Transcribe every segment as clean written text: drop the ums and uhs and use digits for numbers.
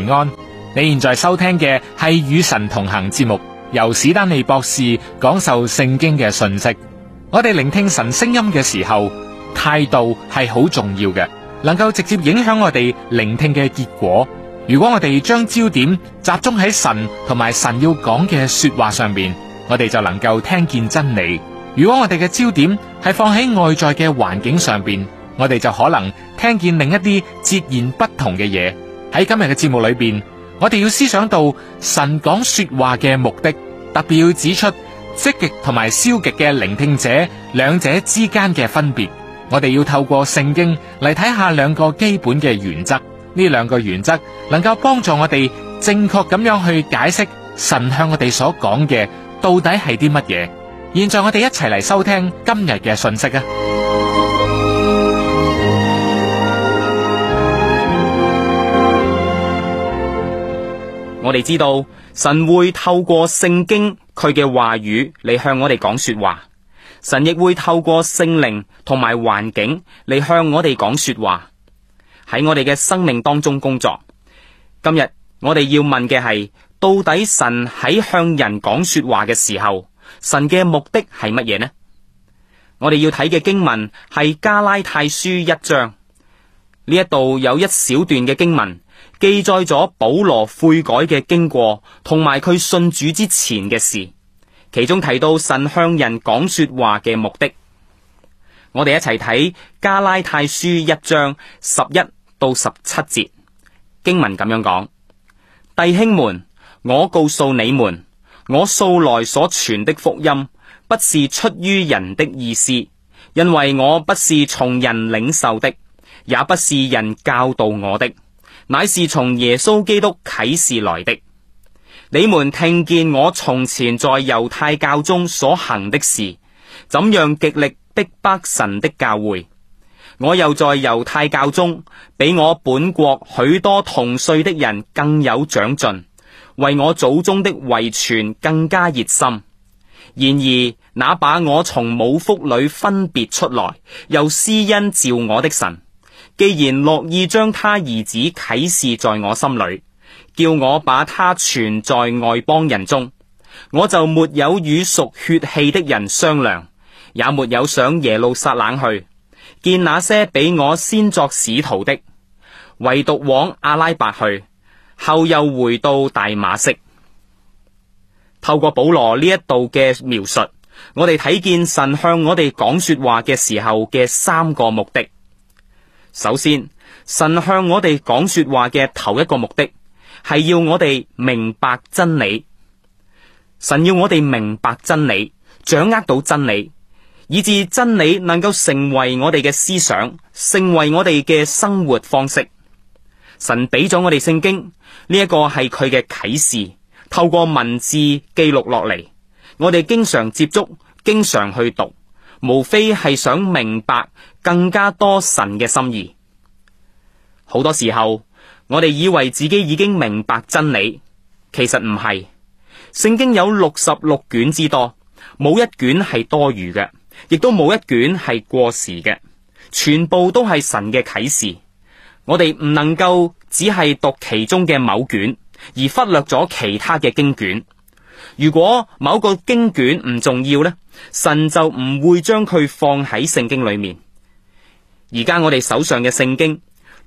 平安。你現在收聽嘅係與神同行節目，由史丹利博士講授聖經嘅信息。我哋聆聽神聲音嘅時候，態度係好重要嘅，能夠直接影響我哋聆聽嘅結果。如果我哋將焦點集中喺神同埋神要講嘅說話上面，我哋就能夠聽見真理。如果我哋嘅焦點係放喺外在嘅環境上邊，我哋就可能聽見另一啲截然不同嘅嘢。喺今日嘅節目裏邊，我哋要思想到神講說話嘅目的，特別要指出積極同埋消極嘅聆聽者兩者之間嘅分別。我哋要透過聖經嚟睇下兩個基本嘅原則，呢兩個原則能夠幫助我哋正確咁樣去解釋神向我哋所講嘅到底係啲乜嘢。現在我哋一齊嚟收聽今日嘅信息啊！ 我哋知道神會透過聖經佢嘅話語嚟向我哋講說話，神亦會透過聖靈同埋環境嚟向我哋講說話，喺我哋嘅生命當中工作。今日我哋要問嘅係，到底神喺向人講說話嘅時候，神嘅目的係乜嘢呢？我哋要睇嘅經文係加拉太書1章，呢一度有一小段嘅經文記載咗保羅悔改嘅經過，同埋佢信主之前嘅事，其中提到神向人講說話嘅目的。我哋一齊睇加拉太書1章11到17節，經文咁樣講：弟兄們，我告訴你們，我素來所傳的福音，不是出於人的意思，因為我不是從人領受的，也不是人教導我的，乃是從耶穌基督啟示來的。你們聽見我從前在猶太教中所行的事，怎樣極力逼迫神的教會。我又在猶太教中，比我本國許多同歲的人更有長進，為我祖宗的遺傳更加熱心。然而那把我從母腹裏分別出來，又施恩召我的神，既然樂意將他兒子啟示在我心裏，叫我把他傳在外邦人中，我就沒有與屬血氣的人商量，也沒有上耶路撒冷去見那些比我先作使徒的，唯獨往阿拉伯去，後又回到大馬色。透過保羅呢一度嘅描述，我哋睇見神向我哋講說話嘅時候嘅三個目的。首先，神向我哋講說話嘅頭一個目的係要我哋明白真理。神要我哋明白真理，掌握到真理，以致真理能夠成為我哋嘅思想，成為我哋嘅生活方式。神俾咗我哋聖經，呢一個係佢嘅啟示，透過文字記錄落嚟，我哋經常接觸，經常去讀，無非係想明白更加多神嘅心意。好多時候我哋以為自己已經明白真理，其實唔係。聖經有66卷之多，冇一卷係多餘嘅，亦都冇一卷係過時嘅，全部都係神嘅啟示。我哋唔能夠只係讀其中嘅某卷，而忽略咗其他嘅經卷。如果某個經卷唔重要呢，神就唔會將佢放喺聖經裏面。而家我哋手上嘅聖經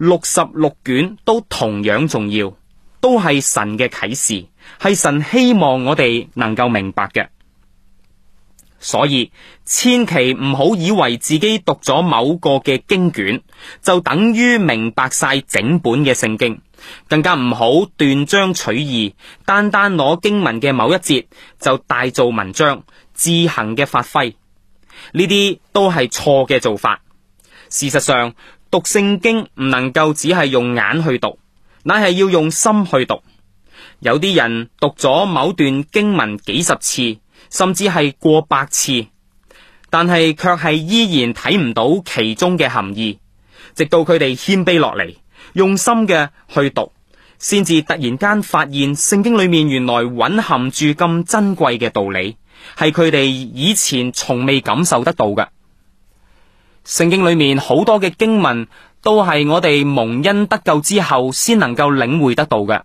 66卷都同樣重要，都係神嘅啟示，係神希望我哋能夠明白嘅。所以千祈唔好以為自己讀咗某個嘅經卷就等於明白晒整本嘅聖經，更加唔好斷章取義，單單攞經文嘅某一節就大做文章，自行嘅發揮。呢啲都係錯嘅做法。事實上，讀聖經唔能夠只係用眼去讀，乃係要用心去讀。有啲人讀咗某段經文幾十次，甚至係過百次，但係卻係依然睇唔到其中嘅含義，直到佢哋謙卑落嚟，用心嘅去讀，先至突然間發現聖經裏面原來蘊含住咁珍貴嘅道理，係佢哋以前從未感受得到嘅。聖經裏面好多嘅經文都係我哋蒙恩得救之後先能夠領會得到嘅，